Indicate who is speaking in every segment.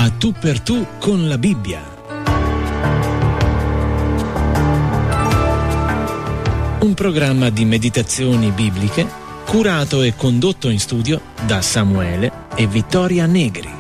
Speaker 1: A tu per tu con la Bibbia. Un programma di meditazioni bibliche curato e condotto in studio da Samuele e Vittoria Negri.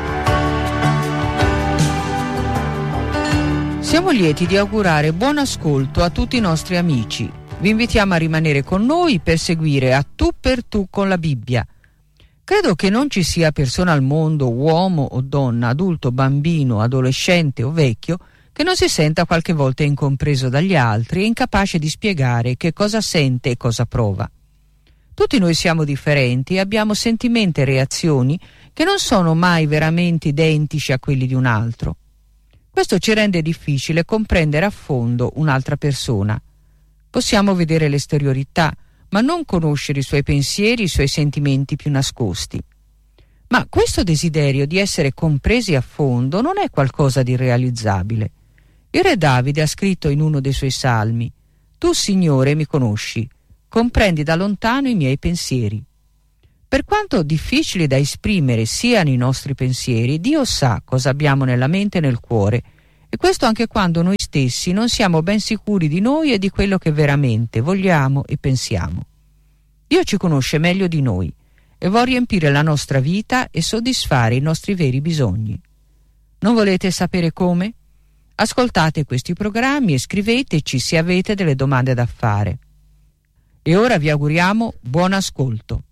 Speaker 2: Siamo lieti di augurare buon ascolto a tutti i nostri amici. Vi invitiamo a rimanere con noi per seguire A tu per tu con la Bibbia. Credo che non ci sia persona al mondo, uomo o donna, adulto, bambino, adolescente o vecchio, che non si senta qualche volta incompreso dagli altri e incapace di spiegare che cosa sente e cosa prova. Tutti noi siamo differenti e abbiamo sentimenti e reazioni che non sono mai veramente identici a quelli di un altro. Questo ci rende difficile comprendere a fondo un'altra persona. Possiamo vedere l'esteriorità, ma non conoscere i suoi pensieri, i suoi sentimenti più nascosti. Ma questo desiderio di essere compresi a fondo non è qualcosa di irrealizzabile. Il re Davide ha scritto in uno dei suoi salmi: «Tu, Signore, mi conosci, comprendi da lontano i miei pensieri». Per quanto difficili da esprimere siano i nostri pensieri, Dio sa cosa abbiamo nella mente e nel cuore, e questo anche quando noi stessi non siamo ben sicuri di noi e di quello che veramente vogliamo e pensiamo. Dio ci conosce meglio di noi e vuole riempire la nostra vita e soddisfare i nostri veri bisogni. Non volete sapere come? Ascoltate questi programmi e scriveteci se avete delle domande da fare. E ora vi auguriamo buon ascolto.